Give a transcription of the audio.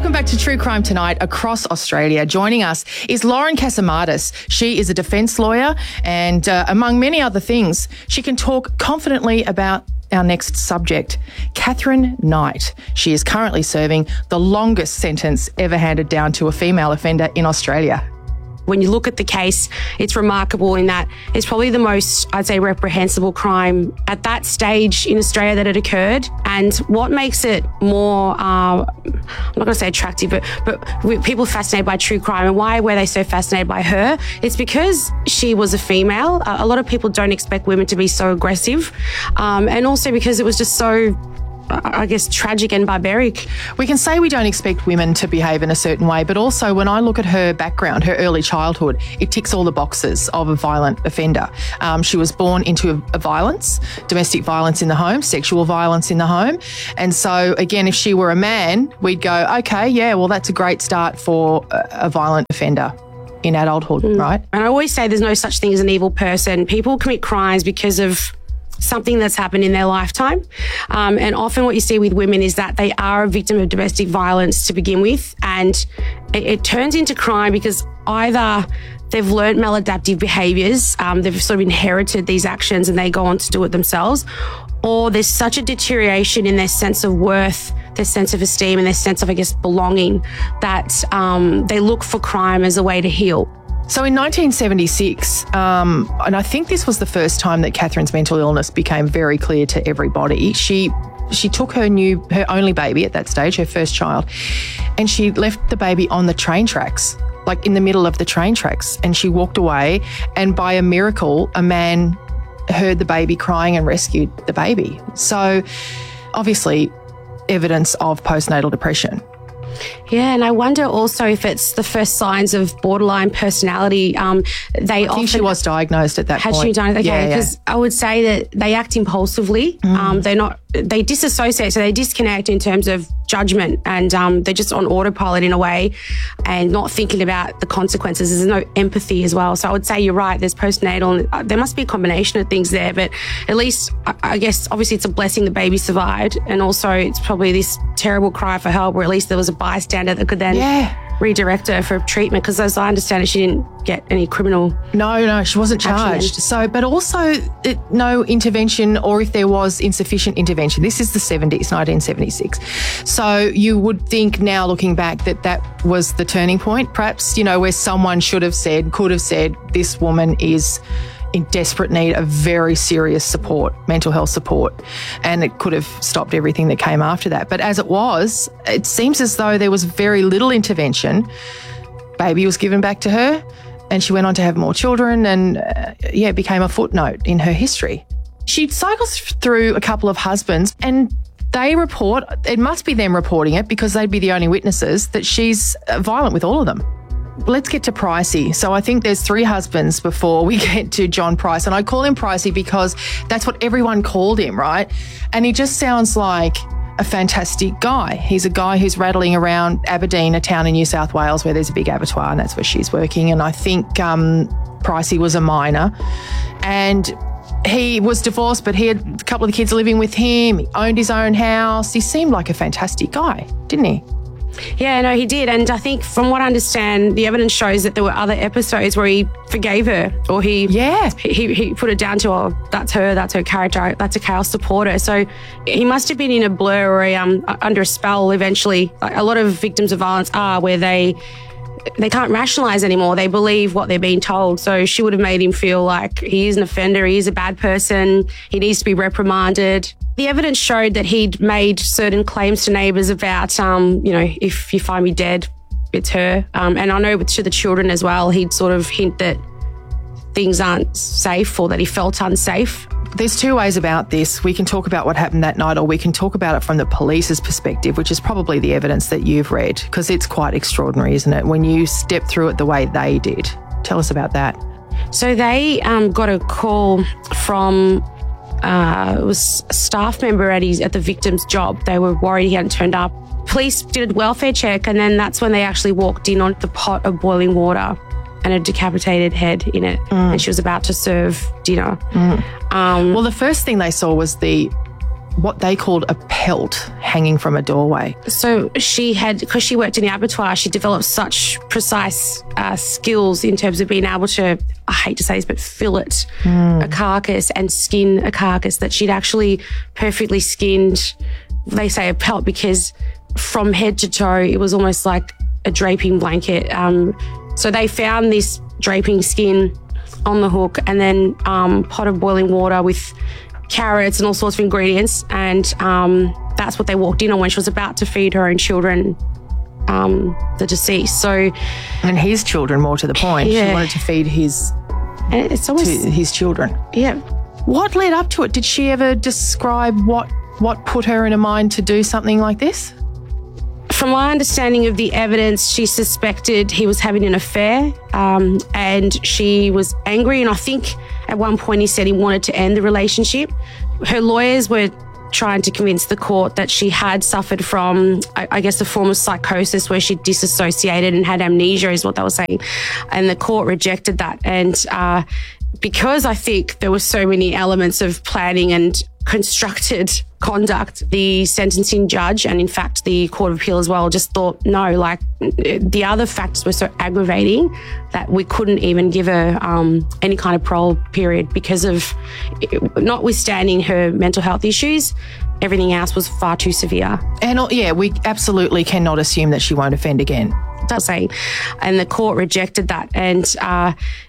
Welcome back to True Crime Tonight across Australia. Joining us is Lauren Casamadis. She is a defence lawyer and among many other things, she can talk confidently about our next subject, Kathryn Knight. She is currently serving the longest sentence ever handed down to a female offender in Australia. When you look at the case, it's remarkable in that it's probably the most, I'd say, reprehensible crime at that stage in Australia that it occurred. And what makes it more, I'm not going to say attractive, but people fascinated by true crime, and why were they so fascinated by her? It's because she was a female. A lot of people don't expect women to be so aggressive. And also because it was just so, I guess, tragic and barbaric. We can say we don't expect women to behave in a certain way, but also when I look at her background, her early childhood, it ticks all the boxes of a violent offender. She was born into a violence, domestic violence in the home, sexual violence in the home. And so, again, if she were a man, we'd go, okay, yeah, well, that's a great start for a violent offender in adulthood, right? And I always say there's no such thing as an evil person. People commit crimes because of something that's happened in their lifetime. And often what you see with women is that they are a victim of domestic violence to begin with. And it turns into crime because either they've learned maladaptive behaviours, they've sort of inherited these actions and they go on to do it themselves, or there's such a deterioration in their sense of worth, their sense of esteem and their sense of, I guess, belonging that they look for crime as a way to heal. So in 1976, and I think this was the first time that Kathryn's mental illness became very clear to everybody, she took her only baby at that stage, her first child, and she left the baby on the train tracks, like in the middle of the train tracks, and she walked away, and by a miracle, a man heard the baby crying and rescued the baby. So obviously evidence of postnatal depression. Yeah, and I wonder also if it's the first signs of borderline personality. I think she was diagnosed at that point. Had she diagnosed? Okay, because I would say that they act impulsively. They disassociate, so they disconnect in terms of judgment, and they're just on autopilot in a way and not thinking about the consequences. There's no empathy as well. So I would say you're right, there's postnatal, and there must be a combination of things there, but at least, I guess, obviously it's a blessing the baby survived, and also it's probably this terrible cry for help, where at least there was a bystander that could then redirect her for treatment, because as I understand it, she didn't get any criminal. No, she wasn't charged. So, but also no intervention, or if there was insufficient intervention. This is the 70s, 1976. So you would think now, looking back, that was the turning point, perhaps, where someone could have said, this woman is in desperate need of very serious support, mental health support, and it could have stopped everything that came after that. But as it was, it seems as though there was very little intervention. Baby was given back to her, and she went on to have more children, and it became a footnote in her history. She cycles through a couple of husbands, and they report, it must be them reporting it because they'd be the only witnesses, that she's violent with all of them. Let's get to Pricey. So I think there's 3 husbands before we get to John Price. And I call him Pricey because that's what everyone called him, right? And he just sounds like a fantastic guy. He's a guy who's rattling around Aberdeen, a town in New South Wales where there's a big abattoir, and that's where she's working. And I think Pricey was a minor. And he was divorced, but he had a couple of the kids living with him. He owned his own house. He seemed like a fantastic guy, didn't he? Yeah, no, he did. And I think from what I understand, the evidence shows that there were other episodes where he forgave her, or he put it down to, oh, that's her character, that's okay, I'll support her. So he must have been in a blur or under a spell eventually. Like a lot of victims of violence are, where they can't rationalise anymore. They believe what they're being told. So she would have made him feel like he is an offender, he is a bad person, he needs to be reprimanded. The evidence showed that he'd made certain claims to neighbours about, if you find me dead, it's her. And I know to the children as well, he'd sort of hint that things aren't safe, or that he felt unsafe. There's 2 ways about this. We can talk about what happened that night, or we can talk about it from the police's perspective, which is probably the evidence that you've read, because it's quite extraordinary, isn't it, when you step through it the way they did. Tell us about that. So they got a call from it was a staff member at the victim's job. They were worried he hadn't turned up. Police did a welfare check, and then that's when they actually walked in on the pot of boiling water and a decapitated head in it, and she was about to serve dinner. Well, the first thing they saw was the what they called a pelt hanging from a doorway. So she had, because she worked in the abattoir, she developed such precise skills in terms of being able to, I hate to say this, but fillet a carcass and skin a carcass, that she'd actually perfectly skinned, they say a pelt, because from head to toe, it was almost like a draping blanket. So they found this draping skin on the hook, and then pot of boiling water with carrots and all sorts of ingredients, and that's what they walked in on when she was about to feed her own children, the deceased. So, and his children, more to the point. Yeah. She wanted to feed his children. Yeah. What led up to it? Did she ever describe what put her in a mind to do something like this? From my understanding of the evidence, she suspected he was having an affair, and she was angry. And I think at one point he said he wanted to end the relationship. Her lawyers were trying to convince the court that she had suffered from, I guess, a form of psychosis where she disassociated and had amnesia, is what they were saying. And the court rejected that. And because I think there were so many elements of planning and constructed conduct, the sentencing judge, and in fact the Court of Appeal as well, just thought, no, like the other factors were so aggravating that we couldn't even give her any kind of parole period, because of, notwithstanding her mental health issues, everything else was far too severe. And yeah, we absolutely cannot assume that she won't offend again. Does say, and the court rejected that. And